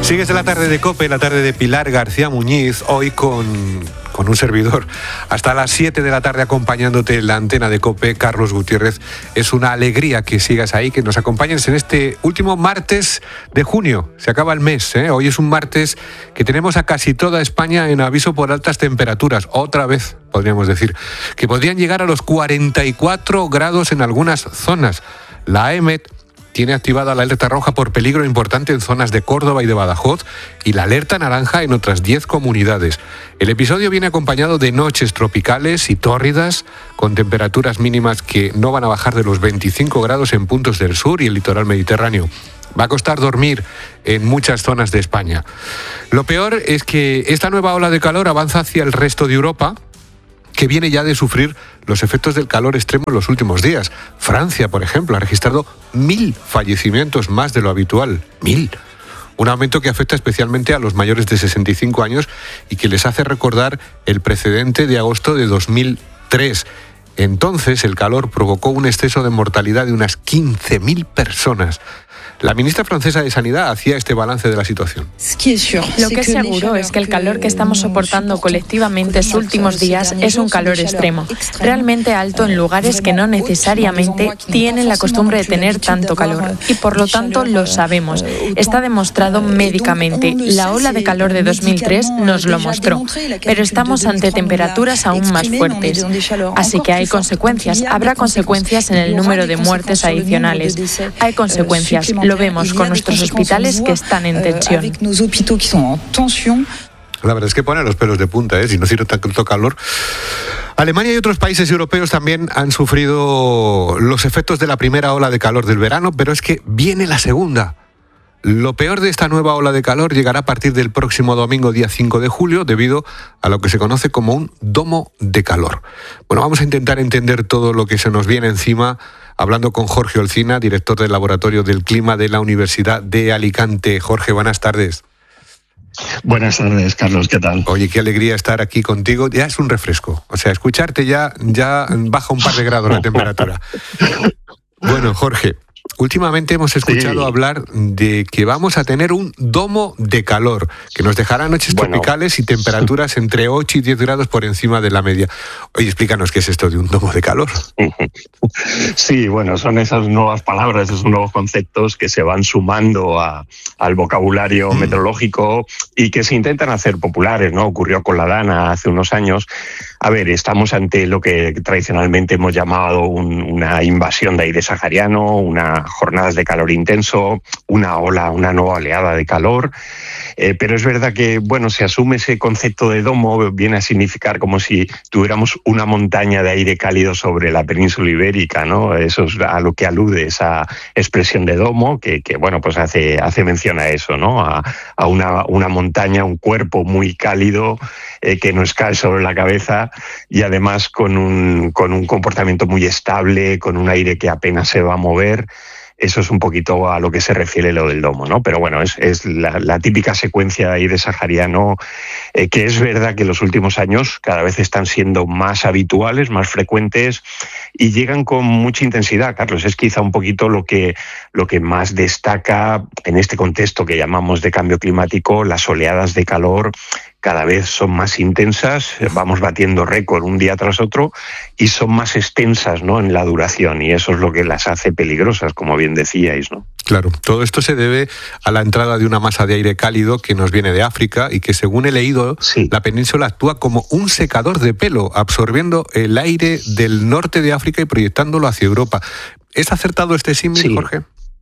Sigues la tarde de COPE, la tarde de Pilar García Muñiz, hoy con un servidor. Hasta las 7 de la tarde acompañándote en la antena de COPE, Carlos Gutiérrez. Es una alegría que sigas ahí, que nos acompañes en este último martes de junio. Se acaba el mes, ¿eh? Hoy es un martes que tenemos a casi toda España en aviso por altas temperaturas. Otra vez, podríamos decir, que podrían llegar a los 44 grados en algunas zonas. La EMET tiene activada la alerta roja por peligro importante en zonas de Córdoba y de Badajoz y la alerta naranja en otras 10 comunidades. El episodio viene acompañado de noches tropicales y tórridas, con temperaturas mínimas que no van a bajar de los 25 grados en puntos del sur y el litoral mediterráneo. Va a costar dormir en muchas zonas de España. Lo peor es que esta nueva ola de calor avanza hacia el resto de Europa, que viene ya de sufrir los efectos del calor extremo en los últimos días. Francia, por ejemplo, ha registrado 1.000 fallecimientos más de lo habitual. 1.000. Un aumento que afecta especialmente a los mayores de 65 años y que les hace recordar el precedente de agosto de 2003. Entonces, el calor provocó un exceso de mortalidad de unas 15.000 personas. La ministra francesa de Sanidad hacía este balance de la situación. Lo que es seguro es que el calor que estamos soportando colectivamente estos últimos días es un calor extremo, realmente alto en lugares que no necesariamente tienen la costumbre de tener tanto calor. Y por lo tanto lo sabemos. Está demostrado médicamente. La ola de calor de 2003 nos lo mostró. Pero estamos ante temperaturas aún más fuertes. Así que hay consecuencias. Habrá consecuencias en el número de muertes adicionales. Hay consecuencias. Lo vemos con nuestros hospitales que están en tensión. La verdad es que pone los pelos de punta, ¿eh? Si no tiene tanto calor. Alemania y otros países europeos también han sufrido los efectos de la primera ola de calor del verano, pero es que viene la segunda. Lo peor de esta nueva ola de calor llegará a partir del próximo domingo, día 5 de julio, debido a lo que se conoce como un domo de calor. Bueno, vamos a intentar entender todo lo que se nos viene encima, hablando con Jorge Olcina, director del Laboratorio del Clima de la Universidad de Alicante. Jorge, buenas tardes. Buenas tardes, Carlos, ¿qué tal? Oye, qué alegría estar aquí contigo. Ya es un refresco. O sea, escucharte ya baja un par de grados la temperatura. Bueno, Jorge, últimamente hemos escuchado hablar de que vamos a tener un domo de calor, que nos dejará noches tropicales y temperaturas entre 8 y 10 grados por encima de la media. Oye, explícanos qué es esto de un domo de calor. Sí, bueno, son esas nuevas palabras, esos nuevos conceptos que se van sumando al vocabulario meteorológico y que se intentan hacer populares, ¿no? Ocurrió con la Dana hace unos años. A ver, estamos ante lo que tradicionalmente hemos llamado una invasión de aire sahariano, unas jornadas de calor intenso, una nueva oleada de calor. Pero es verdad que, bueno, se asume ese concepto de domo, viene a significar como si tuviéramos una montaña de aire cálido sobre la península ibérica, ¿no? Eso es a lo que alude esa expresión de domo, que bueno, pues hace mención a eso, ¿no? A una montaña, un cuerpo muy cálido que nos cae sobre la cabeza y además con un comportamiento muy estable, con un aire que apenas se va a mover. Eso es un poquito a lo que se refiere lo del domo, ¿no? Pero bueno, es la típica secuencia de aire sahariano que es verdad que en los últimos años cada vez están siendo más habituales, más frecuentes y llegan con mucha intensidad, Carlos. Es quizá un poquito lo que más destaca en este contexto que llamamos de cambio climático. Las oleadas de calor cada vez son más intensas, vamos batiendo récord un día tras otro y son más extensas, ¿no?, en la duración, y eso es lo que las hace peligrosas, como bien decíais, ¿no? Claro, todo esto se debe a la entrada de una masa de aire cálido que nos viene de África y que, según he leído, la península actúa como un secador de pelo, absorbiendo el aire del norte de África y proyectándolo hacia Europa. ¿Es acertado este símil, Jorge?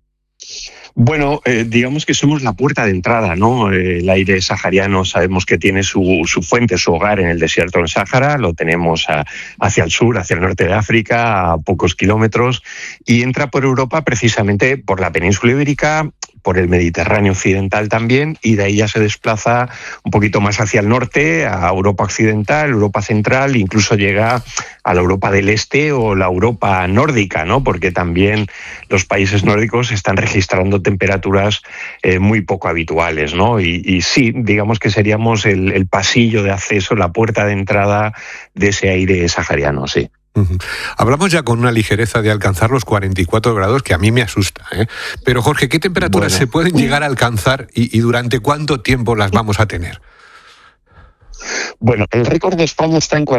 Bueno, digamos que somos la puerta de entrada, ¿no? El aire sahariano sabemos que tiene su fuente, su hogar en el desierto del Sáhara, lo tenemos hacia el sur, hacia el norte de África, a pocos kilómetros, y entra por Europa precisamente por la península ibérica, por el Mediterráneo occidental también, y de ahí ya se desplaza un poquito más hacia el norte, a Europa occidental, Europa central, incluso llega a la Europa del Este o la Europa nórdica, ¿no? Porque también los países nórdicos están registrando temperaturas muy poco habituales, ¿no? Y sí, digamos que seríamos el pasillo de acceso, la puerta de entrada de ese aire sahariano, sí. Hablamos ya con una ligereza de alcanzar los 44 grados, que a mí me asusta, ¿eh? Pero Jorge, ¿qué temperaturas se pueden llegar a alcanzar y durante cuánto tiempo las vamos a tener? Bueno, el récord de España está en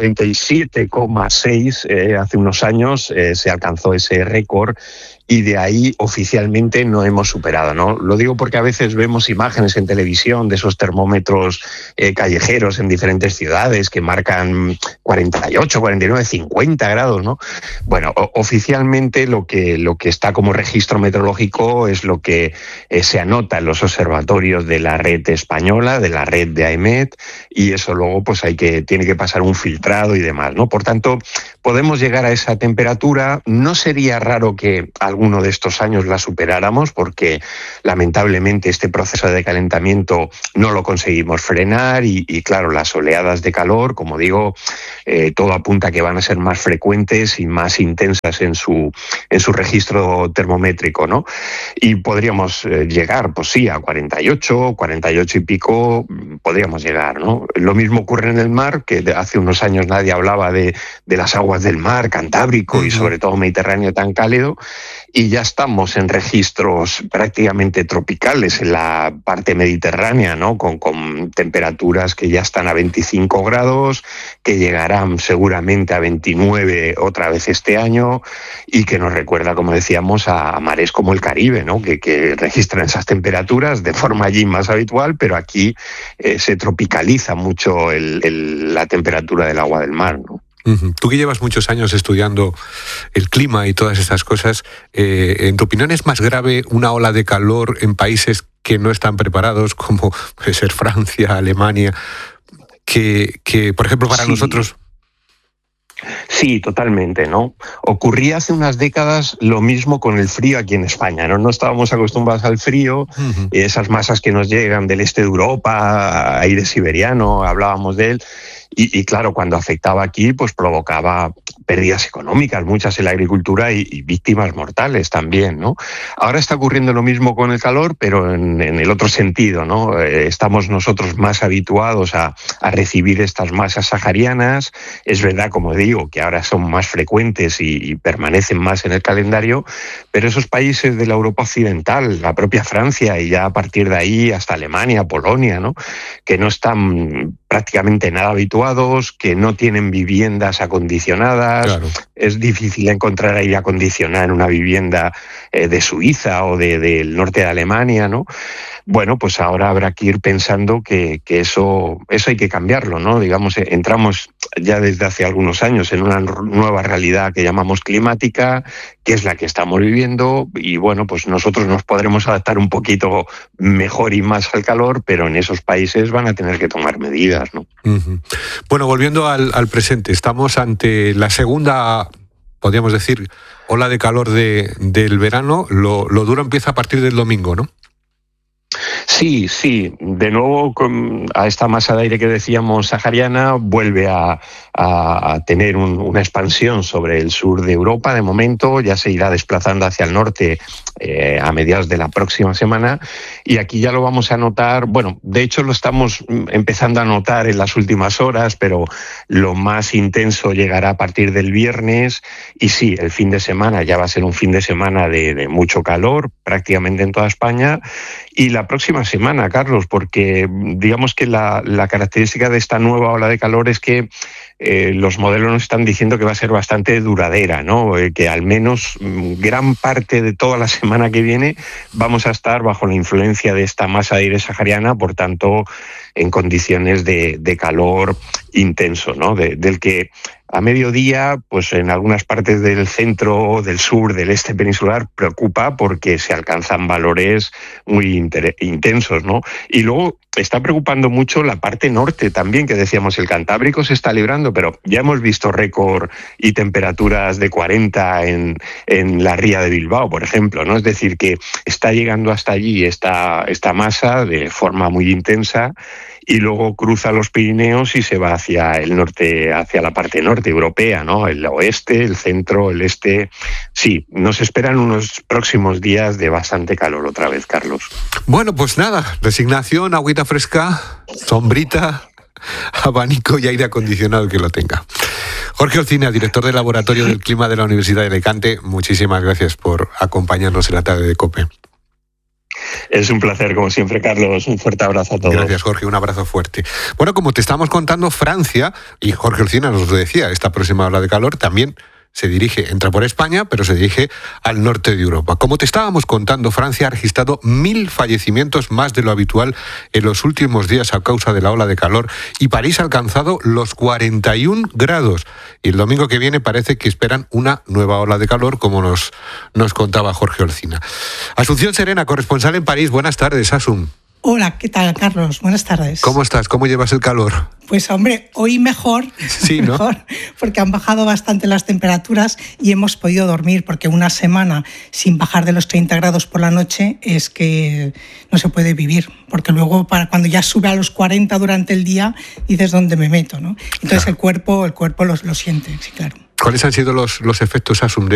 47,6. Hace unos años se alcanzó ese récord y de ahí oficialmente no hemos superado, ¿no? Lo digo porque a veces vemos imágenes en televisión de esos termómetros callejeros en diferentes ciudades que marcan 48, 49, 50 grados, ¿no? Bueno, oficialmente lo que está como registro meteorológico es lo que se anota en los observatorios de la red española, de la red de AEMET, y eso luego pues tiene que pasar un filtrado y demás, ¿no? Por tanto, podemos llegar a esa temperatura. No sería raro que alguno de estos años la superáramos, porque lamentablemente este proceso de calentamiento no lo conseguimos frenar y claro, las oleadas de calor, como digo, todo apunta a que van a ser más frecuentes y más intensas en su registro termométrico, ¿no? Y podríamos llegar, pues sí, a 48 y pico, podríamos llegar, ¿no? Lo mismo ocurre en el mar, que hace unos años nadie hablaba de las aguas del mar Cantábrico y sobre todo Mediterráneo tan cálido, y ya estamos en registros prácticamente tropicales en la parte mediterránea, ¿no? Con temperaturas que ya están a 25 grados, que llegarán seguramente a 29 otra vez este año, y que nos recuerda, como decíamos, a mares como el Caribe, ¿no? Que registran esas temperaturas de forma allí más habitual, pero aquí se tropicaliza mucho la temperatura del agua del mar, ¿no? Tú que llevas muchos años estudiando el clima y todas estas cosas, ¿en tu opinión es más grave una ola de calor en países que no están preparados, como puede ser Francia, Alemania, que por ejemplo, para nosotros? Sí, totalmente, ¿no? Ocurría hace unas décadas lo mismo con el frío aquí en España, ¿no? No estábamos acostumbrados al frío, esas masas que nos llegan del este de Europa, aire siberiano, hablábamos de él, y claro, cuando afectaba aquí, pues provocaba pérdidas económicas, muchas en la agricultura y víctimas mortales también, ¿no? Ahora está ocurriendo lo mismo con el calor, pero en el otro sentido, ¿no? Estamos nosotros más habituados a recibir estas masas saharianas. Es verdad, como digo, que ahora son más frecuentes y permanecen más en el calendario, pero esos países de la Europa occidental, la propia Francia y ya a partir de ahí hasta Alemania, Polonia, ¿no? Que no están prácticamente nada habituados, que no tienen viviendas acondicionadas. Claro. Es difícil encontrar aire acondicionado en una vivienda de Suiza o del norte de Alemania, ¿no? Bueno, pues ahora habrá que ir pensando que eso hay que cambiarlo, ¿no? Digamos, entramos ya desde hace algunos años en una nueva realidad que llamamos climática, que es la que estamos viviendo, y bueno, pues nosotros nos podremos adaptar un poquito mejor y más al calor, pero en esos países van a tener que tomar medidas, ¿no? Bueno, volviendo al presente, estamos ante la segunda, podríamos decir, ola de calor del verano. Lo duro empieza a partir del domingo, ¿no? Sí, de nuevo a esta masa de aire que decíamos sahariana vuelve a tener una expansión sobre el sur de Europa. De momento ya se irá desplazando hacia el norte a mediados de la próxima semana, y aquí ya lo vamos a notar. Bueno, de hecho lo estamos empezando a notar en las últimas horas, pero lo más intenso llegará a partir del viernes, y sí, el fin de semana ya va a ser un fin de semana de mucho calor prácticamente en toda España. Y la próxima semana, Carlos, porque digamos que la característica de esta nueva ola de calor es que los modelos nos están diciendo que va a ser bastante duradera, ¿no? Que al menos gran parte de toda la semana que viene vamos a estar bajo la influencia de esta masa de aire sahariana, por tanto, en condiciones de calor intenso, ¿no? Del que a mediodía, pues en algunas partes del centro, del sur, del este peninsular preocupa porque se alcanzan valores muy intensos, ¿no? Y luego está preocupando mucho la parte norte también, que decíamos, el Cantábrico se está librando, pero ya hemos visto récord y temperaturas de 40 en la ría de Bilbao, por ejemplo, ¿no? Es decir, que está llegando hasta allí esta masa de forma muy intensa, y luego cruza los Pirineos y se va hacia el norte, hacia la parte norte europea, ¿no? El oeste, el centro, el este. Sí, nos esperan unos próximos días de bastante calor otra vez, Carlos. Bueno, pues nada, resignación, agüita fresca, sombrita, abanico y aire acondicionado que lo tenga. Jorge Olcina, director del Laboratorio del Clima de la Universidad de Alicante, muchísimas gracias por acompañarnos en la tarde de COPE. Es un placer, como siempre, Carlos. Un fuerte abrazo a todos. Gracias, Jorge. Un abrazo fuerte. Bueno, como te estamos contando, Francia, y Jorge Olcina nos lo decía, esta próxima ola de calor también entra por España, pero se dirige al norte de Europa. Como te estábamos contando, Francia ha registrado 1.000 fallecimientos más de lo habitual en los últimos días a causa de la ola de calor, y París ha alcanzado los 41 grados. Y el domingo que viene parece que esperan una nueva ola de calor, como nos contaba Jorge Olcina. Asunción Serena, corresponsal en París. Buenas tardes, Asun. Hola, ¿qué tal, Carlos? Buenas tardes. ¿Cómo estás? ¿Cómo llevas el calor? Pues hombre, hoy mejor, sí, ¿no? Mejor, porque han bajado bastante las temperaturas y hemos podido dormir, porque una semana sin bajar de los 30 grados por la noche es que no se puede vivir, porque luego cuando ya sube a los 40 durante el día, dices ¿dónde me meto?, ¿no? Entonces claro. el cuerpo lo siente, sí, claro. ¿Cuáles han sido los efectos, Asun,